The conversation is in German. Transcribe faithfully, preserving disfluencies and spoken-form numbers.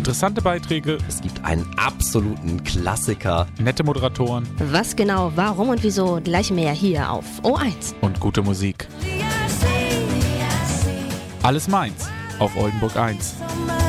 Interessante Beiträge, Es gibt einen absoluten Klassiker. nette Moderatoren Was genau, warum und wieso, gleich mehr hier auf O eins. und gute Musik. Alles meins auf Oldenburg eins.